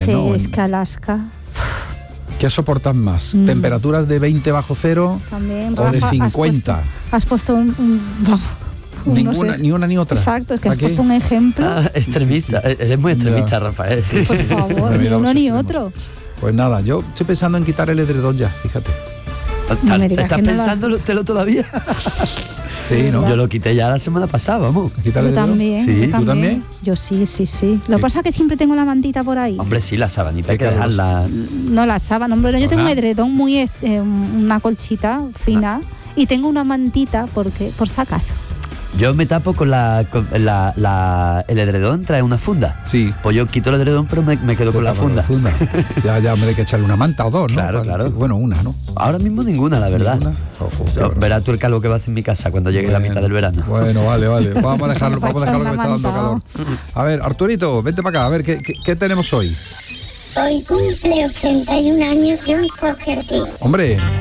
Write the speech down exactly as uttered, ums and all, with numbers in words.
sí, ¿no? es que Alaska... ¿Qué soportan más? Mm. ¿Temperaturas de veinte bajo cero También, o de Rafa, cincuenta? Has puesto, has puesto un... un vamos, un, Ninguna, no sé. ni una ni otra. Exacto, es que has ¿Para qué? puesto un ejemplo. Ah, extremista, Sí, sí, sí. eres muy extremista, Ya. Rafael. Por favor, Me ni da uno los ni extremos. otro. Pues nada, yo estoy pensando en quitar el edredón ya, fíjate. No me digas ¿Estás que no lo has- pensándolo todavía? Sí, ¿no? Yo lo quité ya la semana pasada, vamos. Quitar el Yo edredón. también, Sí, yo ¿tú también. también? Yo sí, sí, sí. Lo que Sí. pasa es que siempre tengo la mantita por ahí. Hombre, sí, la sabanita hay Qué que dejarla. No la sábana, hombre, yo No, tengo un nada. edredón muy, est- eh, una colchita fina y tengo una mantita porque por si acaso. Yo me tapo con la, con la, la- el edredón, trae una funda. Sí. Pues yo quito el edredón, pero me, me quedo con la funda. Ya, ya, me hay que echarle una manta o dos, ¿no? Claro, Vale, claro. sí, bueno, una, ¿no? Ahora mismo ninguna, la verdad. Ninguna. Ojo, qué O sea, barbaridad. verás tú el calor que va a hacer en mi casa cuando llegue la Bueno, mitad del verano. Bueno, vale, vale. Vamos a dejarlo, vamos a dejarlo que me está dando calor. Manta. A ver, Arturito, vente para acá, a ver, ¿qué, qué, qué tenemos hoy? Hoy cumple ochenta y un años John Fogerty. Hombre,